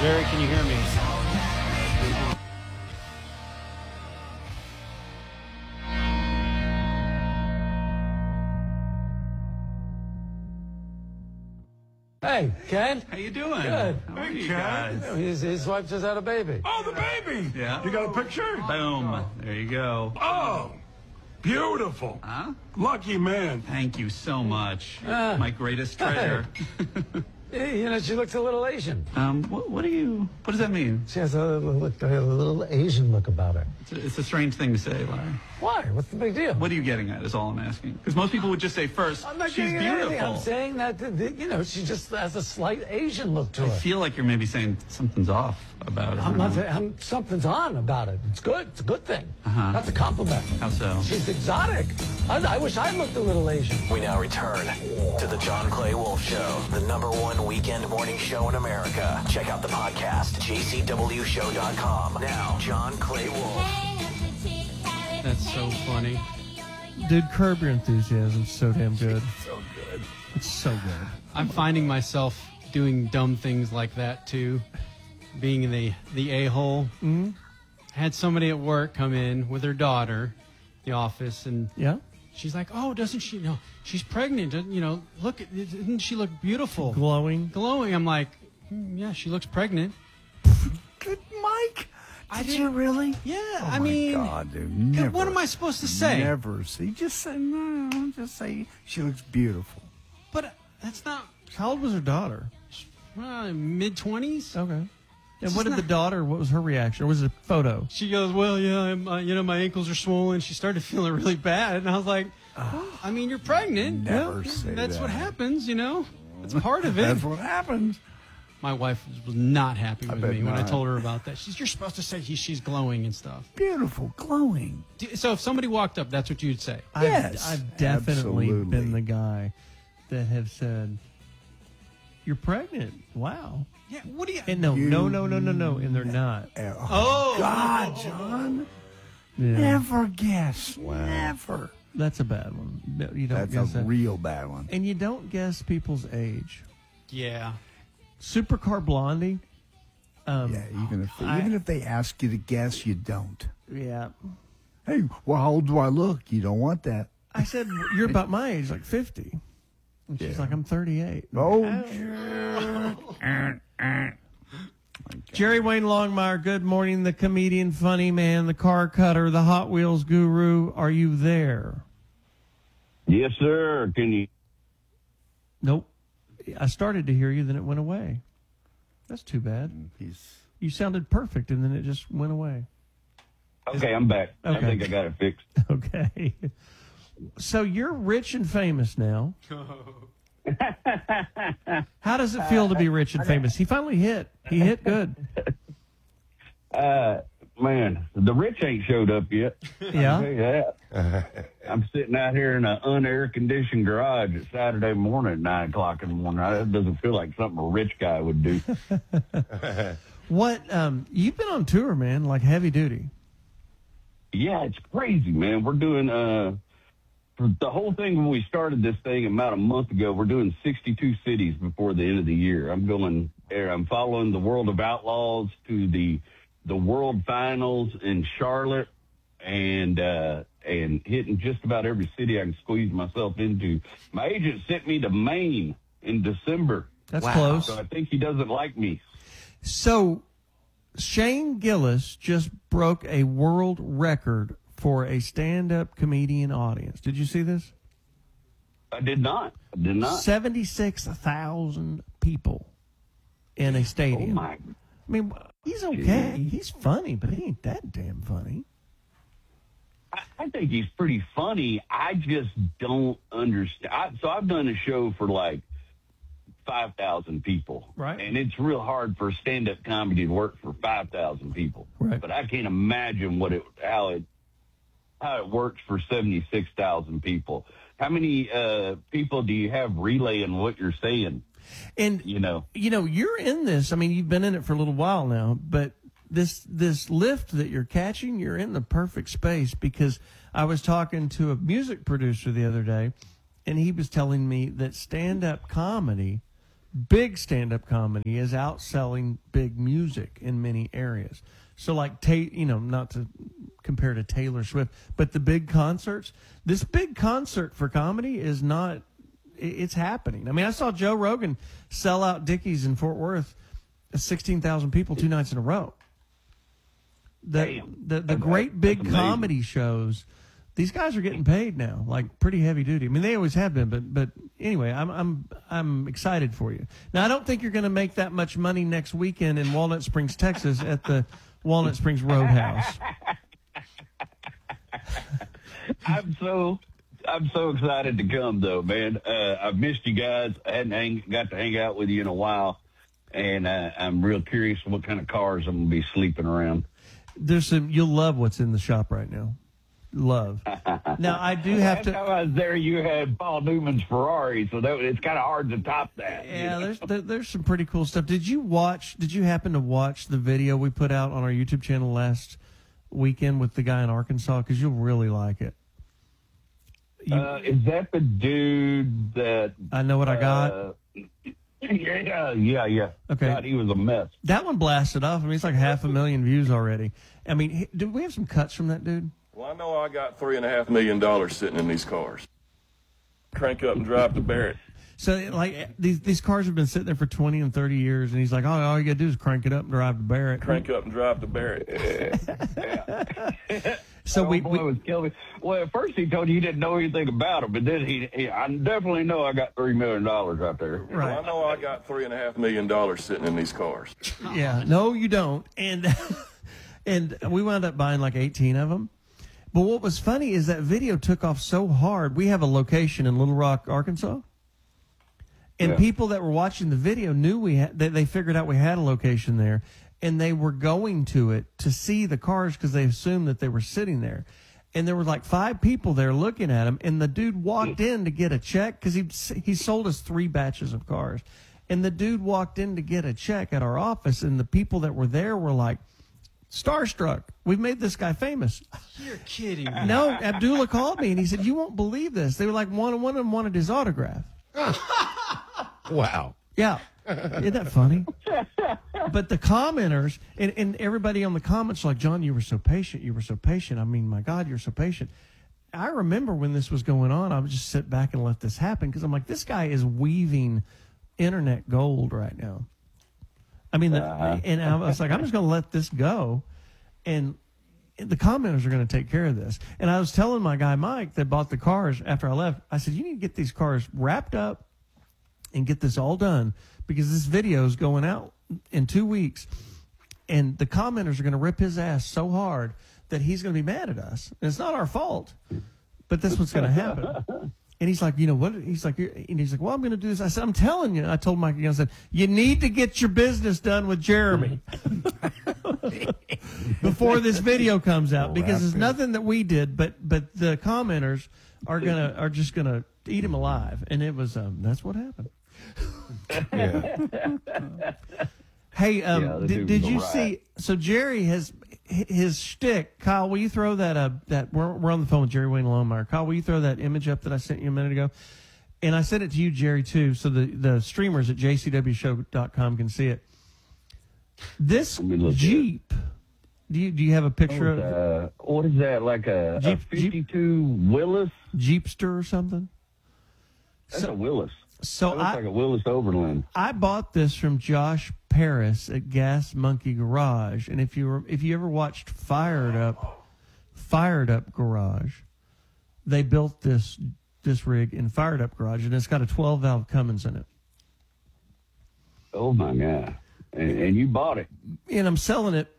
Jerry, can you hear me? Hey, Ken. How you doing? Good. How are Hey, you Ken. guys? His wife just had a baby. Oh, the baby. Yeah. You got a picture? Boom. There you go. Oh, beautiful. Huh? Lucky man. Thank you so much. Ah. My greatest treasure. Hey, she looks a little Asian. What does that mean? She has a little Asian look about her. It's a strange thing to say, Larry. Why? What's the big deal? What are you getting at is all I'm asking. Because most people would just say first, I'm not she's getting at anything. beautiful. I'm saying that, she just has a slight Asian look to I her. feel like you're maybe saying something's off about it. I'm not saying something's on about it. It's good. It's a good thing. That's a compliment. How so? She's exotic. I wish I looked a little Asian. We now return to the John Clay Wolf Show, the #1 weekend morning show in America. Check out the podcast, jcwshow.com. Now, John Clay Wolf. That's so funny. Dude, Curb Your Enthusiasm's so damn good. So good. It's so good. I'm finding myself doing dumb things like that too, being the a-hole. Mm-hmm. Had somebody at work come in with her daughter, the office, and Yeah? she's like, "Oh, doesn't she? No, she's pregnant. Look, doesn't she look beautiful, Glowing. glowing?" I'm like, "Yeah, she looks pregnant." Good, Mike. Did didn't- you really? Yeah, Oh I my mean, God, dude, never. what am I supposed to say? Never say. Just say no. Just say she looks beautiful. But that's not How old was her daughter? mid-20s. Okay. And It's what did not- the daughter, what was her reaction? Or was it a photo? She goes, "Well, yeah, my ankles are swollen." She started feeling really bad, and I was like, well, "I mean, you're pregnant. Never Yeah, say that's that. what happens, It's part of it." That's what happens. My wife was not happy with bet me when I not. told her about that. You're supposed to say she's glowing and stuff. Beautiful, glowing. So if somebody walked up, that's what you'd say. Yes, I've definitely absolutely. been the guy that have said, "You're pregnant. Wow." Yeah. What do you? And no, and they're not. Oh. God, John. Yeah. Never guess. Never. That's a bad one. No, you don't That's guess a that. real bad one. And you don't guess people's age. Yeah. Supercar Blondie. Yeah, even if they ask you to guess, you don't. Yeah. Hey, well, how old do I look? You don't want that. I said, "You're about my age, like 50." And she's like, "I'm 38. Oh, Jerry Wayne Longmire, good morning. The comedian, funny man, the car cutter, the Hot Wheels guru. Are you there? Yes, sir. Can you? Nope. I started to hear you, then it went away. That's too bad. You sounded perfect, and then it just went away. Okay, I'm back. Okay. I think I got it fixed. Okay. So you're rich and famous now. How does it feel to be rich and famous? He finally hit. He hit good. Man, the rich ain't showed up yet. I'll tell Yeah. you that. I'm sitting out here in an unair-conditioned garage at Saturday morning at 9 o'clock in the morning. That doesn't feel like something a rich guy would do. What? You've been on tour, man, like heavy duty. Yeah, it's crazy, man. We're doing for the whole thing when we started this thing about a month ago. We're doing 62 cities before the end of the year. I'm following the World of Outlaws to the World Finals in Charlotte, and hitting just about every city I can squeeze myself into. My agent sent me to Maine in December. That's close. So I think he doesn't like me. So Shane Gillis just broke a world record for a stand-up comedian audience. Did you see this? I did not. 76,000 people in a stadium. Oh, my. I mean, he's okay. He's funny, but he ain't that damn funny. I think he's pretty funny. I just don't understand. So I've done a show for like 5,000 people. Right. And it's real hard for stand-up comedy to work for 5,000 people. Right. But I can't imagine how it works for 76,000 people. How many people do you have relaying what you're saying? And you're in this. I mean, you've been in it for a little while now, but this lift that you're catching, you're in the perfect space, because I was talking to a music producer the other day, and he was telling me that stand-up comedy big stand-up comedy is outselling big music in many areas. So like, not to compare to Taylor Swift, but the big concerts, this big concert for comedy is not, it's happening. I mean, I saw Joe Rogan sell out Dickies in Fort Worth, 16,000 people 2 nights in a row. The great big comedy shows, these guys are getting paid now, like pretty heavy duty. I mean, they always have been, but anyway, I'm excited for you. Now, I don't think you're going to make that much money next weekend in Walnut Springs, Texas, at the Walnut Springs Roadhouse. I'm so excited to come, though, man. I've missed you guys. I hadn't got to hang out with you in a while, and I'm real curious what kind of cars I'm going to be sleeping around. You'll love what's in the shop right now. Love. Now, I do have to. Last time I was there, you had Paul Newman's Ferrari, so it's kind of hard to top that. Yeah, there's some pretty cool stuff. Did you happen to watch the video we put out on our YouTube channel last weekend with the guy in Arkansas? Because you'll really like it. Is that the dude that... I Know What I Got? Yeah. Okay. God, he was a mess. That one blasted off. I mean, it's like 500,000 views already. I mean, do we have some cuts from that dude? Well, I know I got $3.5 million sitting in these cars. Crank up and drive to Barrett. So, like, these cars have been sitting there for 20 and 30 years, and he's like, all you got to do is crank it up and drive to Barrett. Crank up and drive to Barrett. So boy was killing me. Well, at first he told you he didn't know anything about him, but then I definitely know I got $3 million out there. Right. Well, I know I got $3.5 million sitting in these cars. Yeah, no, you don't. And we wound up buying like 18 of them. But what was funny is that video took off so hard. We have a location in Little Rock, Arkansas. And people that were watching the video knew they figured out we had a location there, and they were going to it to see the cars because they assumed that they were sitting there. And there were like 5 people there looking at them, and the dude walked in to get a check because he sold us 3 batches of cars. And the dude walked in to get a check at our office, and the people that were there were like, starstruck. We've made this guy famous. You're kidding me. No, Abdullah called me, and he said, you won't believe this. They were like, one of them wanted his autograph. Wow. Yeah. Isn't that funny? But the commenters and everybody on the comments like, John, you were so patient. You were so patient. I mean, my God, you're so patient. I remember when this was going on, I would just sit back and let this happen because I'm like, this guy is weaving internet gold right now. I mean, and I was like, I'm just going to let this go. And the commenters are going to take care of this. And I was telling my guy, Mike, that bought the cars after I left, I said, you need to get these cars wrapped up and get this all done because this video is going out in 2 weeks. And the commenters are going to rip his ass so hard that he's going to be mad at us. And it's not our fault, but that's what's going to happen. And he's like, you know what? He's like, well, I'm going to do this. I said, I'm telling you. I told Mike, I said, you need to get your business done with Jeremy before this video comes out because it's nothing that we did, but the commenters are just gonna eat him alive, and it was that's what happened. Hey, did you see? So Jerry has his shtick. Kyle, will you throw that we're on the phone with Jerry Wayne Longmire. Kyle, will you throw that image up that I sent you a minute ago? And I sent it to you, Jerry, too, so the streamers at jcwshow.com can see it. This Jeep, do you have a picture of what is that, like a 52 Willis? Jeepster or something? That's a Willis. So that looks like a Willis Overland. I bought this from Josh Paris at Gas Monkey Garage, and if you ever watched Fired Up Garage, they built this rig in Fired Up Garage, and it's got a 12-valve Cummins in it. Oh my God! And you bought it, and I'm selling it.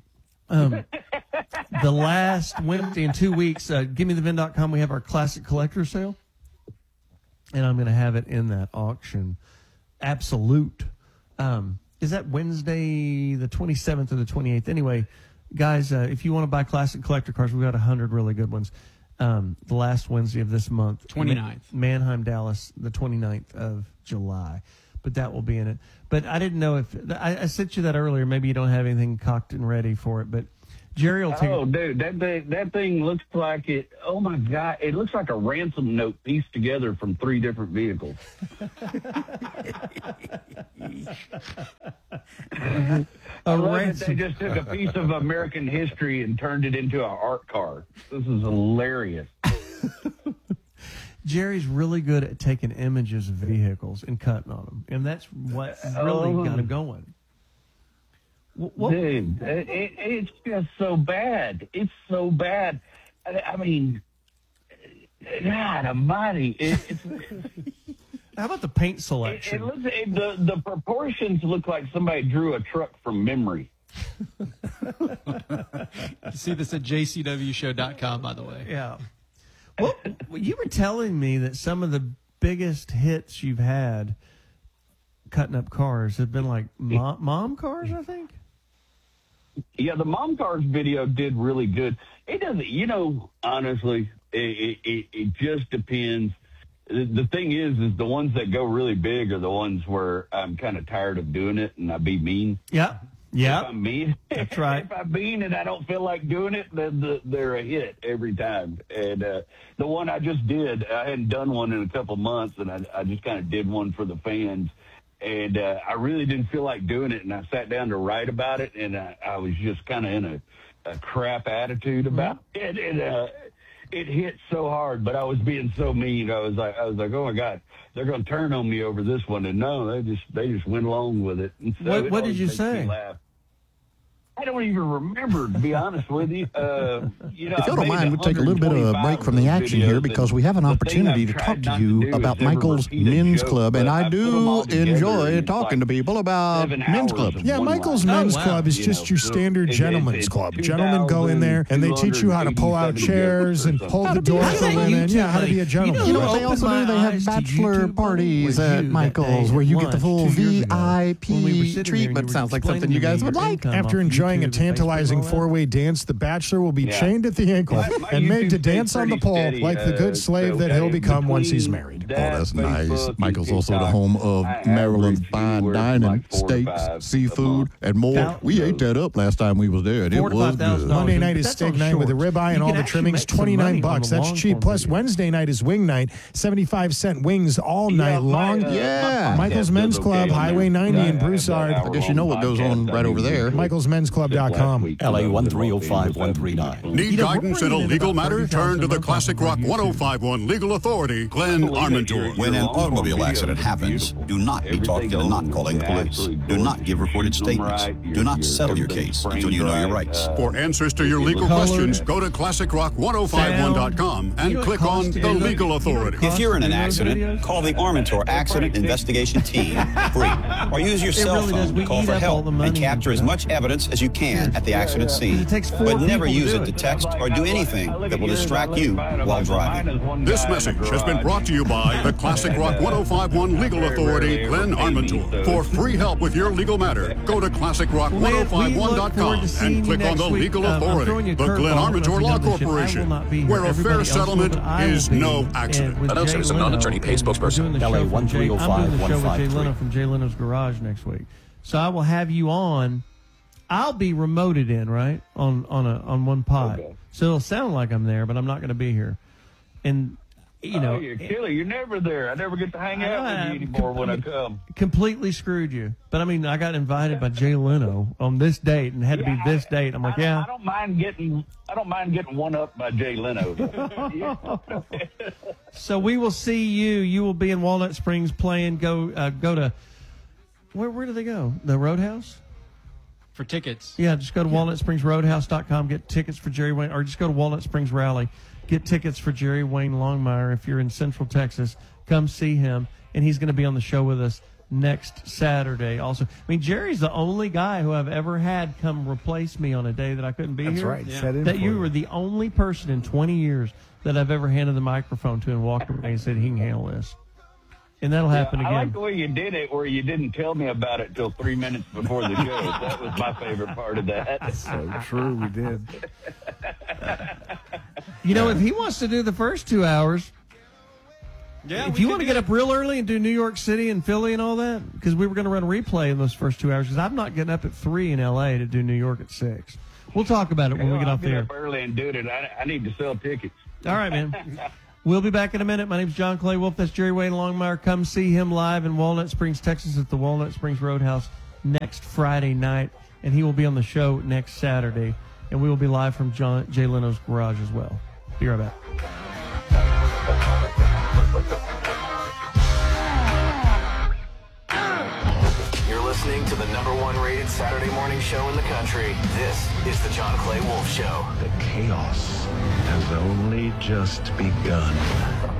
The last Wednesday in 2 weeks, GimmeTheVin.com, we have our classic collector sale. And I'm going to have it in that auction. Absolute. Is that Wednesday the 27th or the 28th? Anyway, guys, if you want to buy classic collector cars, we've got 100 really good ones. The last Wednesday of this month. 29th. Mannheim, Dallas, the 29th of July. But that will be in it. But I didn't know if... I sent you that earlier. Maybe you don't have anything cocked and ready for it. But Jerry will take Oh, dude, that thing looks like it. Oh my God, it looks like a ransom note pieced together from 3 different vehicles. I love that they just took a piece of American history and turned it into an art car. This is hilarious. Jerry's really good at taking images of vehicles and cutting on them, and that's what really got him going. Dude, it's just so bad. It's so bad. I mean, God almighty. How about the paint selection? The proportions look like somebody drew a truck from memory. You see this at jcwshow.com, by the way. Yeah. Well, you were telling me that some of the biggest hits you've had cutting up cars have been like mom cars, I think. Yeah, the mom cars video did really good. It doesn't, honestly, it just depends. The thing is the ones that go really big are the ones where I'm kind of tired of doing it and I be mean. Yeah. Yeah. If I'm mean, that's right. If I'm mean and I don't feel like doing it, then they're a hit every time. And the one I just did, I hadn't done one in a couple months, and I just kind of did one for the fans. And I really didn't feel like doing it, and I sat down to write about it, and I was just kind of in a crap attitude about it. And it hit so hard, but I was being so mean. I was like, oh my God, they're going to turn on me over this one. And no, they just went along with it. And so what did you say? I don't even remember, to be honest with you. If you don't mind, we'll take a little bit of a break from the action here because we have an opportunity to talk to you about Michael's Men's Club, and I do enjoy talking to people about men's clubs. Yeah, Michael's Men's Club is just your standard gentleman's club. Gentlemen go in there, and they teach you how to pull out chairs and hold the door for women. Yeah, how to be a gentleman. You know what they also do? They have bachelor parties at Michael's where you get the full VIP treatment. Sounds like something you guys would like. After enjoying a tantalizing 4-way dance, the bachelor will be chained at the ankle and made to dance on the pole like the good slave that he'll become once he's married. Oh, that's nice. Michael's also the home of Maryland's fine dining, steaks, seafood, and more. We ate that up last time we was there, and it was good. Monday night is steak night with a ribeye and all the trimmings, $29. That's cheap. Plus, Wednesday night is wing night, 75-cent wings all night long. Yeah. Michael's Men's Club, Highway 90 in Broussard. I guess you know what goes on right over there. Michael'sMen'sClub.com. LA 1305139. Need guidance in a legal matter? Turn to the Classic Rock 1051 Legal Authority, Glenn Armentor. When an automobile accident happens, do not be talking and not calling the police. Do not give reported statements. Do not settle your case until you know your rights. For answers to your legal questions, go to ClassicRock1051.com and click on the Legal Authority. If you're in an accident, call the Armentor Accident Investigation Team free. Or use your cell phone to call for help and capture as much evidence as you can at the accident scene. But never use it to text or do anything that will distract you while driving. This message has been brought to you by the Classic Rock 1051 Legal Authority, Glenn Armentor. For free help with your legal matter, go to ClassicRock1051.com and click on the Legal Authority, the Glenn Armentor Law Corporation, where a fair settlement is no accident. Announcer is a non-attorney paid spokesperson. LA 1305153. I'm doing the show with Jay Leno from Jay Leno's Garage next week. So I will have you on. I'll be remoted in, right, on one pod. Okay. So it'll sound like I'm there, but I'm not going to be here. And, you're killer. You're never there. I never get to hang out with you anymore when I come. Completely screwed you. But, I got invited by Jay Leno on this date and had to be this date. I'm like, I don't mind getting one up by Jay Leno. So we will see you. You will be in Walnut Springs playing. Go to, where do they go? The Roadhouse? For tickets. Yeah, just go to walnutspringsroadhouse.com, get tickets for Jerry Wayne, or just go to Walnut Springs Rally, get tickets for Jerry Wayne Longmire. If you're in Central Texas, come see him, and he's going to be on the show with us next Saturday also. Jerry's the only guy who I've ever had come replace me on a day that I couldn't be here. That's right. Yeah. That you were the only person in 20 years that I've ever handed the microphone to and walked away and said, he can handle this. And that'll happen again. I like the way you did it, where you didn't tell me about it till 3 minutes before the show. That was my favorite part of that. So true, we did. If he wants to do the first 2 hours, if you want to get up real early and do New York City and Philly and all that, because we were going to run a replay in those first 2 hours, because I'm not getting up at 3 in L.A. to do New York at 6. We'll talk about it when we get off the air. I'll get up early and do it. I need to sell tickets. All right, man. We'll be back in a minute. My name's John Clay Wolf. That's Jerry Wayne Longmire. Come see him live in Walnut Springs, Texas at the Walnut Springs Roadhouse next Friday night. And he will be on the show next Saturday. And we will be live from Jay Leno's garage as well. Be right back. You're listening to the #1 rated Saturday morning show in the country. This is the John Clay Wolf Show. The chaos has only just begun.